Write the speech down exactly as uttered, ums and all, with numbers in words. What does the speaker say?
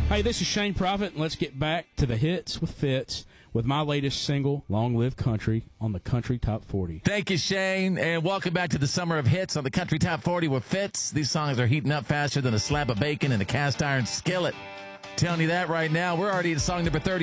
Hey, this is Shane Prophet, and let's get back to the hits with Fitz with my latest single, Long Live Country, on the Country Top forty. Thank you, Shane, and welcome back to the Summer of Hits on the Country Top forty with Fitz. These songs are heating up faster than a slab of bacon in a cast iron skillet. Telling you that right now. We're already at song number thirty.